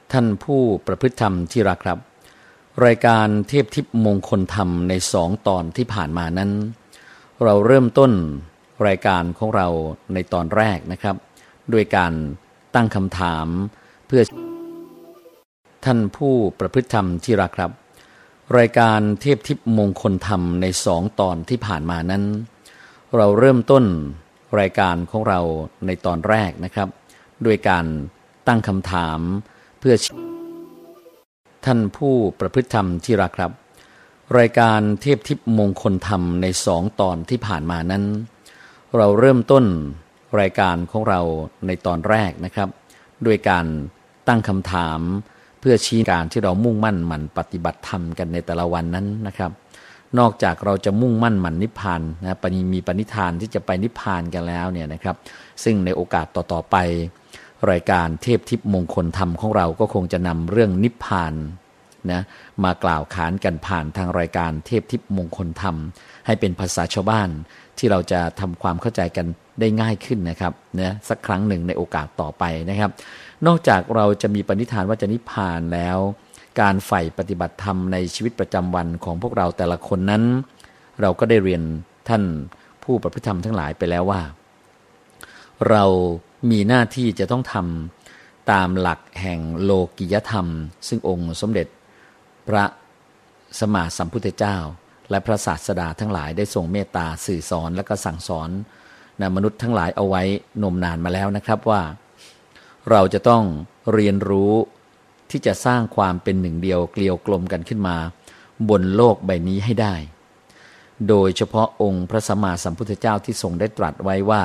ท่านผู้ประพฤติธรรมที่รักครับรายการเทพทิพย์มงคลธรรมใน2 ตอนที่ผ่านมานั้นเราเริ่มต้นรายการของเราในตอนแรกนะครับด้วยการตั้งคำถามเพื่อท่านผู้ประพฤติธรรมที่รักครับรายการเทพทิพย์มงคลธรรมใน2 ตอนที่ผ่านมานั้นเราเริ่มต้นรายการของเราในตอนแรกนะครับด้วยการตั้งคำถามเพื่อท่านผู้ประพฤติธรรมที่รักครับรายการเทพทิพย์มงคลธรรมใน2 ตอนที่ผ่านมานั้นเราเริ่มต้นรายการของเราในตอนแรกนะครับด้วยการตั้งคำถามเพื่อชี้การที่เรามุ่งมั่นหมั่นปฏิบัติธรรมกันในแต่ละวันนั้นนะครับนอกจากเราจะมุ่งมั่นหมั่นนิพพานนะมีปณิธานที่จะไปนิพพานกันแล้วเนี่ยนะครับซึ่งในโอกาสต่อๆไปรายการเทพทิพย์มงคลธรรมของเราก็คงจะนำเรื่องนิพพานนะมากล่าวขานกันผ่านทางรายการเทพทิพย์มงคลธรรมให้เป็นภาษาชาวบ้านที่เราจะทำความเข้าใจกันได้ง่ายขึ้นนะครับนะสักครั้งหนึ่งในโอกาสต่อไปนะครับนอกจากเราจะมีปณิธานว่าจะนิพพานแล้วการใฝ่ปฏิบัติธรรมในชีวิตประจำวันของพวกเราแต่ละคนนั้นเราก็ได้เรียนท่านผู้ประพฤติธรรมทั้งหลายไปแล้วว่าเรามีหน้าที่จะต้องทำตามหลักแห่งโลกิยธรรมซึ่งองค์สมเด็จพระสัมมาสัมพุทธเจ้าและพระศาสดาทั้งหลายได้ทรงเมตตาสื่อสอนและก็สั่งสอนมนุษย์ทั้งหลายเอาไว้นมนานมาแล้วนะครับว่าเราจะต้องเรียนรู้ที่จะสร้างความเป็นหนึ่งเดียวเกลียวกลมกันขึ้นมาบนโลกใบนี้ให้ได้โดยเฉพาะองค์พระสัมมาสัมพุทธเจ้าที่ทรงได้ตรัสไว้ว่า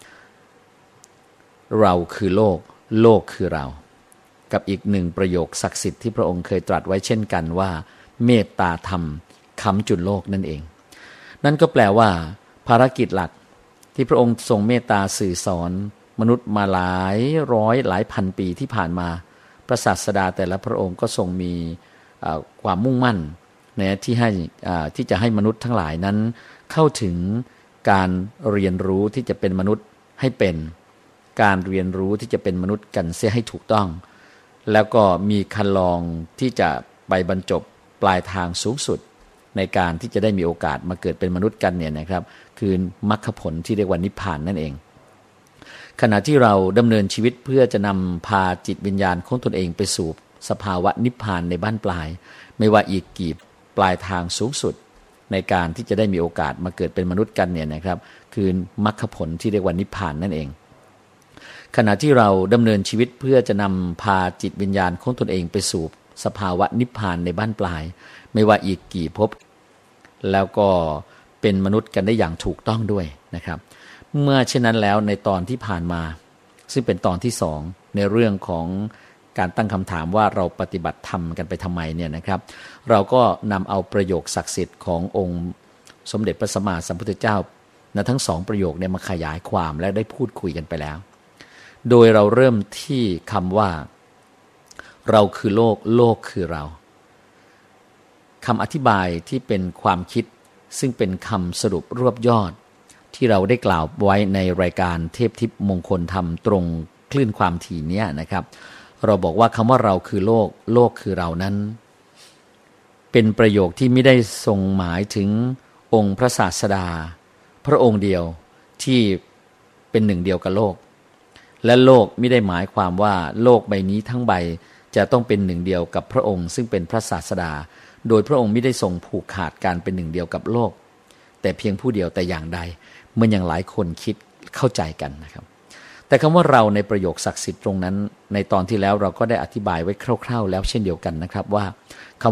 เราคือโลกโลกคือเรากับอีกหนึ่งประโยคศักดิ์สิทธิ์ที่พระองค์เคยตรัสไว้เช่นกันว่าเมตตาธรรมค้ำจุนโลกนั่นเองนั่นก็แปลว่าภารกิจหลักที่พระองค์ทรงเมตตาสื่อสอนมนุษย์มาหลายร้อยหลายพันปีที่ผ่านมาพระศาสดาแต่ละพระองค์ก็ทรงมีความมุ่งมั่นนะที่จะให้มนุษย์ทั้งหลายนั้นเข้าถึงการเรียนรู้ที่จะเป็นมนุษย์ให้เป็นการเรียนรู้ที่จะเป็นมนุษย์กันเสียให้ถูกต้องแล้วก็มีคันลองที่จะไปบรรจบปลายทางสูงสุดในการที่จะได้มีโอกาสมาเกิดเป็นมนุษย์กันเนี่ยนะครับคือมรรคผลที่เรียกว่านิพพานนั่นเองขณะที่เราดำเนินชีวิตเพื่อจะนำพาจิตวิญญาณของตนเองไปสู่สภาวะนิพพานในบ้านปลายไม่ว่าอีกกี่ปลายทางสูงสุดในการที่จะได้มีโอกาสมาเกิดเป็นมนุษย์กันเนี่ยนะครับคือมรรคผลที่เรียกว่านิพพานนั่นเองขณะที่เราดำเนินชีวิตเพื่อจะนำพาจิตวิญญาณของตนเองไปสู่สภาวะนิพพานในบ้านปลายไม่ว่าอีกกี่ภพแล้วก็เป็นมนุษย์กันได้อย่างถูกต้องด้วยนะครับเมื่อเช่นนั้นแล้วในตอนที่ผ่านมาซึ่งเป็นตอนที่2ในเรื่องของการตั้งคำถามว่าเราปฏิบัติธรรมกันไปทำไมเนี่ยนะครับเราก็นำเอาประโยคศักดิ์สิทธิ์ขององค์สมเด็จพระสัมมาสัมพุทธเจ้าทั้ง2ประโยคเนี่ยมาขยายความและได้พูดคุยกันไปแล้วโดยเราเริ่มที่คำว่าเราคือโลกโลกคือเราคำอธิบายที่เป็นความคิดซึ่งเป็นคำสรุปรวบยอดที่เราได้กล่าวไว้ในรายการเทพทิพย์มงคลธรรมตรงคลื่นความถี่นี้นะครับเราบอกว่าคำว่าเราคือโลกโลกคือเรานั้นเป็นประโยคที่ไม่ได้ทรงหมายถึงองค์พระศาสดาพระองค์เดียวที่เป็นหนึ่งเดียวกับโลกและโลกไม่ได้หมายความว่าโลกใบนี้ทั้งใบจะต้องเป็นหนึ่งเดียวกับพระองค์ซึ่งเป็นพระศาสดาโดยพระองค์ไม่ได้ทรงผูกขาดการเป็นหนึ่งเดียวกับโลกแต่เพียงผู้เดียวแต่อย่างใดเหมือนอย่างหลายคนคิดเข้าใจกันนะครับแต่คำว่าเราในประโยคศักดิ์สิทธิ์ตรงนั้นในตอนที่แล้วเราก็ได้อธิบายไว้คร่าวๆแล้วเช่นเดียวกันนะครับว่าค